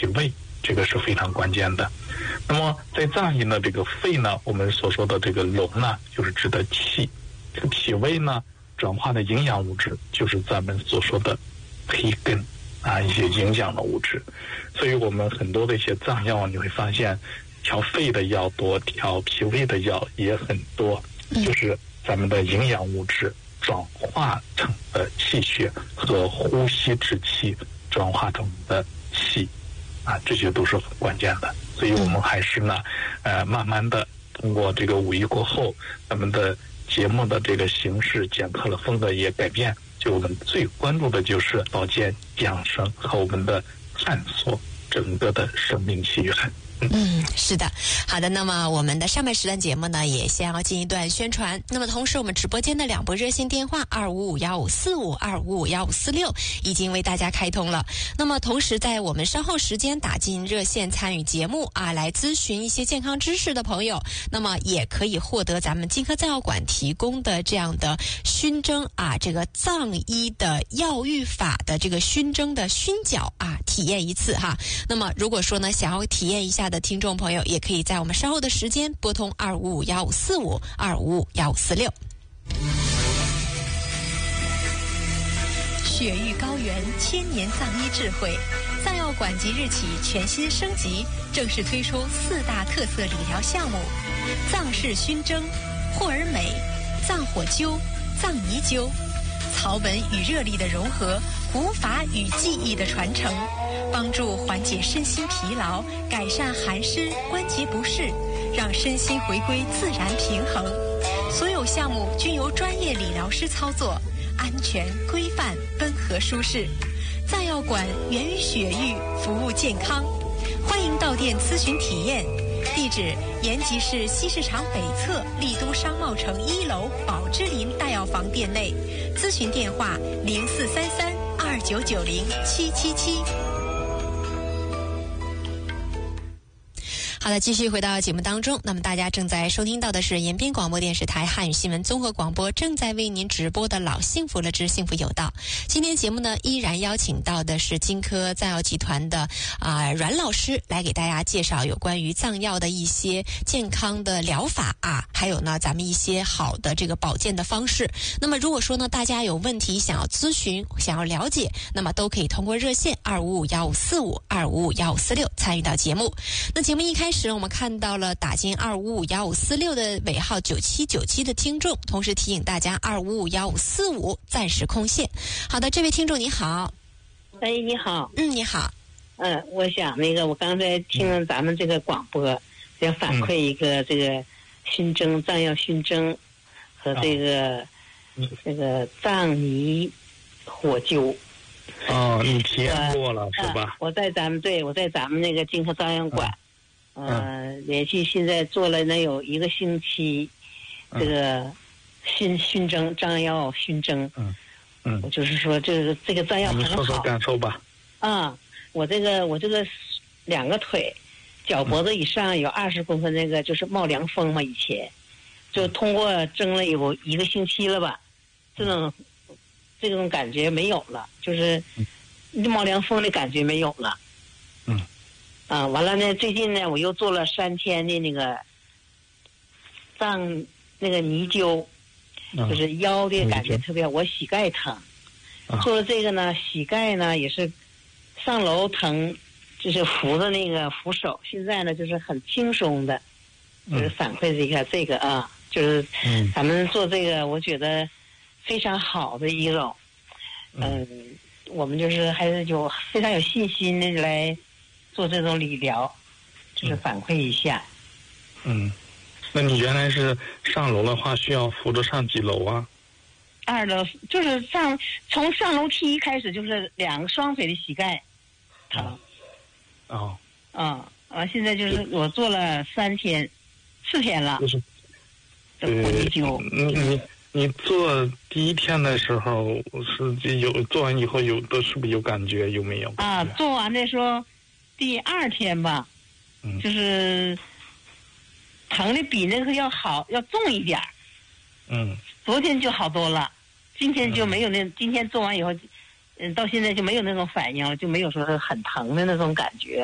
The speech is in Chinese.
脾胃，这个是非常关键的。那么在藏医呢，这个肺呢，我们所说的这个龙呢，就是指的气；这个脾胃呢，转化的营养物质就是咱们所说的培根啊，一些营养的物质。所以我们很多的一些藏药，你会发现调肺的药多，调脾胃的药也很多，就是咱们的营养物质转化成的气血和呼吸之气转化成的气啊，这些都是很关键的。所以我们还是呢，慢慢的通过这个5·1过后，咱们的节目的这个形式、讲课的风格也改变。就我们最关注的就是保健养生和我们的探索整个的生命起源。 是的，好的。那么我们的上半时段节目呢，也先要进一段宣传。那么同时，我们直播间的2部热线电话2551545、2551546已经为大家开通了。那么同时，在我们稍后时间打进热线参与节目来咨询一些健康知识的朋友，那么也可以获得咱们金科藏药馆提供的这样的熏蒸这个藏医的药浴法的这个熏蒸的熏脚体验一次哈。那么如果说呢，想要体验一下的听众朋友，也可以在我们稍后的时间拨通2551545、2551546。雪域高原千年藏医智慧，藏药馆即日起全新升级，正式推出4大特色理疗项目：藏式熏蒸、霍尔美、藏火灸、藏泥灸，草本与热力的融合，古法与技艺的传承，帮助缓解身心疲劳，改善寒湿关节不适，让身心回归自然平衡。所有项目均由专业理疗师操作，安全规范温和舒适。藏药馆源于雪域，服务健康，欢迎到店咨询体验。地址：延吉市西市场北侧丽都商贸城1楼宝芝林大药房店内。咨询电话：043329907777。好的，继续回到节目当中。那么大家正在收听到的是延边广播电视台汉语新闻综合广播正在为您直播的老幸福了之幸福有道。今天节目呢，依然邀请到的是金科藏药集团的阮老师来给大家介绍有关于藏药的一些健康的疗法还有呢咱们一些好的这个保健的方式。那么如果说呢大家有问题想要咨询、想要了解，那么都可以通过热线2551545、2551546参与到节目。那节目一开始我们看到了打进2551546的尾号9797的听众，同时提醒大家2551545暂时空线。好的，这位听众你好。 你好。 你好。 我想我刚才听了咱们这个广播，要反馈一个这个熏蒸藏药熏蒸和这个藏泥火灸。 你体验过了是吧？ 我在咱们那个金科藏药馆。连续现在做了能有1个星期，这个熏蒸藏药熏蒸。我就是说这个藏药很好。 你说说感受吧。 我这个2个腿，脚脖子以上有20公分，那个就是冒凉风嘛，以前就通过蒸了有1个星期了吧，这种感觉没有了，就是冒凉风的感觉没有了。完了呢，最近呢，我又做了3天的那个藏那个泥灸，就是腰的感觉特别，我膝盖疼。做了这个呢，膝盖呢也是上楼疼，就是扶着那个扶手，现在呢就是很轻松的，就是反馈一下这个就是咱们做这个，我觉得非常好的一种，我们就是还是非常有信心的来做这种理疗，就是反馈一下。 那你原来是上楼的话，需要扶着上几楼啊 ？2楼，就是从上楼梯开始，就是2个双腿的膝盖疼。现在就是我做了4天了。就是火泥灸。 你做第1天的时候是做完以后是不是有感觉？有没有？ 做完的时候第2天吧，就是疼的比那个要好，要重一点。昨天就好多了，今天就没有今天做完以后，到现在就没有那种反应了，就没有说很疼的那种感觉。